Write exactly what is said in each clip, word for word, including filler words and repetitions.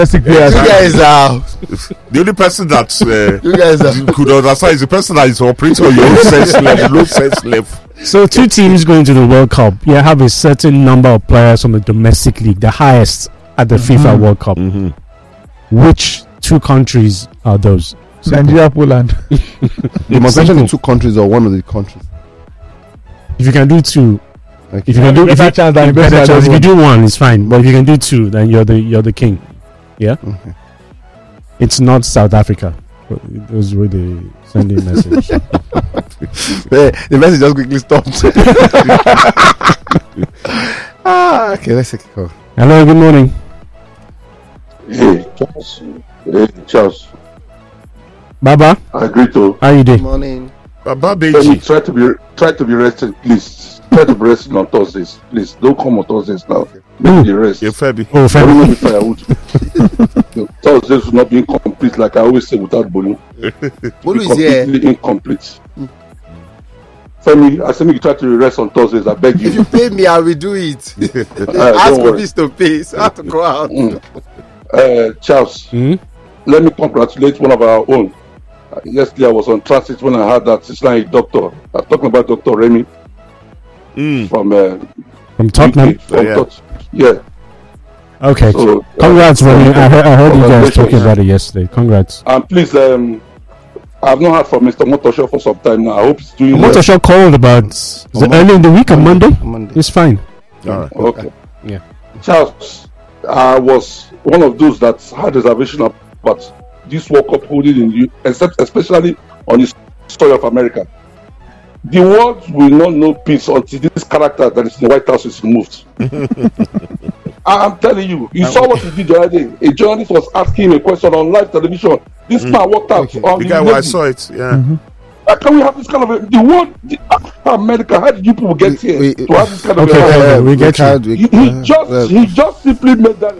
domestic players. You guys are The only person that uh, you guys are could understand is the person that is operating on your own sense level, low sense level. So two teams going to the World Cup, you have a certain number of players from the domestic league, the highest at the Mm-hmm. FIFA World Cup. Mm-hmm. Which two countries are those? Nigeria, Poland. you must mention the two countries or one of the countries. If you can do two, Okay. if you can do, if Better you, chance than the better best chance. If you one. do one, it's fine. But if you can do two, then you're the you're the king. Yeah. Okay. It's not South Africa. Those were the sending message. Hey, the message just quickly stopped. ah, okay, let's take a call. Hello. Good morning. Hey, Charles. Hey, Charles. Baba, I agree to. how you Good doing? morning. Baba Let me Beji. try to be try to be rested, please. Try to be resting on Thursdays, please. Don't come on Thursdays now. Make the rest. You're Fabi. Oh, Don't Femi. make me firewood. Thursdays will not be incomplete, like I always say without Bolu. Bolu Be is here. completely incomplete. Femi, I say make you try to rest on Thursdays. I beg If you. you pay me, I will do it. Uh, Ask don't for worry. this to pay, so I have to go out. Mm. Uh, Charles, Hmm? let me congratulate one of our own. Uh, yesterday I was on transit when I heard that it's like a doctor. I'm talking about Doctor Remy Mm. from uh, From Tottenham. U K, from Yeah. Tot- yeah. Okay. So, uh, Congrats, Remy. I heard, I heard you guys talking congratulations. about it yesterday. Congrats. And please, um, I've not heard from Mister Motosho for some time now. I hope he's doing well. Motosho called about is it Monday. early in the week on Monday. Monday. It's fine. All right. Okay. Yeah. Charles, I was one of those that had reservation about this World Cup holding in you, except especially on the story of America. The world will not know peace until this character that is in the White House is removed. I- I'm telling you, you saw what he did the other day. A journalist was asking him a question on live television. This man walked out Okay. on The the, guy where I Navy. saw it. Yeah. How can we have this kind of a, the world, the, uh, America? How did you people get here We- to have this kind of Okay, a? okay. Uh, we get you. can't- we- He, he uh, just uh, he just simply made that.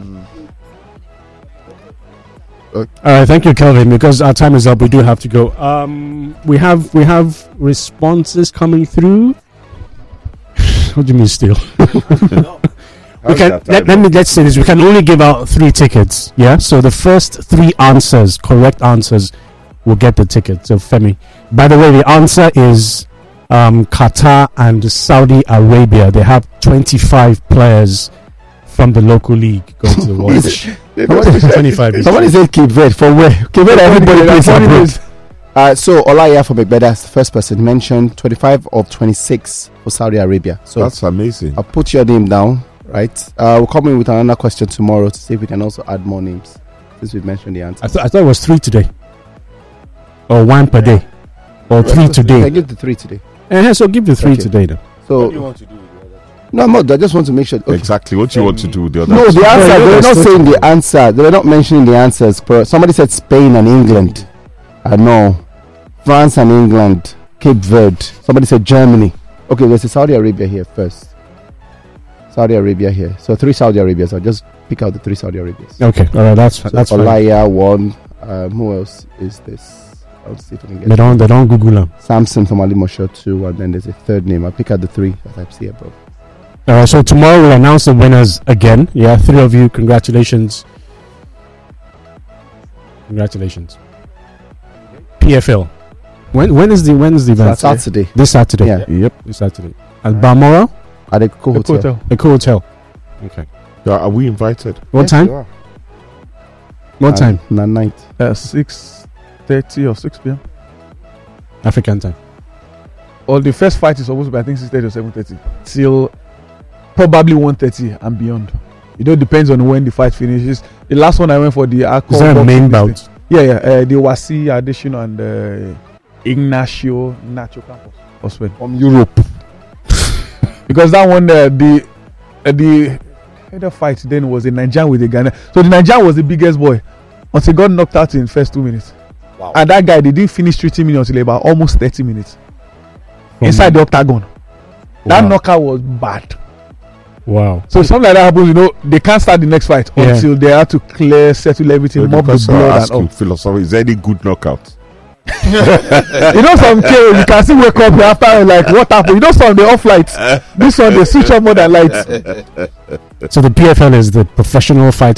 All right, thank you, Kelvin. Because our time is up, we do have to go. Um, we have we have responses coming through. What do you mean still? we can, let, let me let's say this. We can only give out three tickets. Yeah. So the first three answers, correct answers, will get the ticket. So Femi. By the way, the answer is um, Qatar and Saudi Arabia. They have twenty-five players from the local league going to the World Cup. twenty-five. is- Somebody said Cape Verde. For where? Cape Verde, everybody plays abroad. Uh, so Olaya from Ekbedas, the first person mentioned twenty-five of twenty-six for Saudi Arabia. So That's amazing. I'll put your name down, right? Uh, we'll come in with another question tomorrow to see if we can also add more names since we've mentioned the answer. I, th- I thought it was three today, or one per day, or three I today. give the three today. Uh, so give the three Okay. today then. So no, I'm not. I just want to make sure. Okay. Exactly what you want to do with the other. No, the answer. yeah, They were that's not saying totally- the answer. They were not mentioning the answers. But somebody said Spain and England. I know. France and England. Cape Verde. Somebody said Germany. Okay, there's a Saudi Arabia here first. Saudi Arabia here. So three Saudi Arabias. I'll just pick out the three Saudi Arabias. Okay, all right, that's So that's fine. Olaya one. Um, who else is this? I'll see if I can They get don't they don't Google them. Samson from Ali Mosho two, and then there's a third name. I'll pick out the three that I see above. All right, so tomorrow we'll announce the winners again. Yeah, three of you. Congratulations. Congratulations. P F L. When when is the when is the event? Saturday This Saturday. Yeah. Yep. This Saturday. At Balmoral, at the Coco Eco Hotel. Hotel. Eco Hotel. Okay. Yeah, are we invited? What Yes, time? you are. What time? Uh, n- night. Uh, six thirty or six p.m. African time. Or the first fight is supposed to be, I think, six thirty or seven thirty. Till probably one thirty and beyond. It all depends on when the fight finishes. The last one I went for the Akko Is there a boxing main this bout? thing. Yeah, yeah. Uh, the Wasi Adesina and uh, Ignacio Nacho Campos was when. From Europe. Because that one, uh, the uh, the header fight then was a Nigerian with a Ghana. So the Nigerian was the biggest boy until he got knocked out in the first two minutes. Wow. And that guy, they didn't finish treating me until about almost thirty minutes inside the octagon. That Wow. knockout was bad. Wow. So something like that happens, you know, they can't start the next fight Yeah. until they have to clear, settle everything, mop the Because I blood and ask all. you, philosophy, is there any good knockout? You know, some K O, you can still wake up after like what happened. You know, some they off lights. This one they switch on more than lights. So the P F L is the Professional Fighting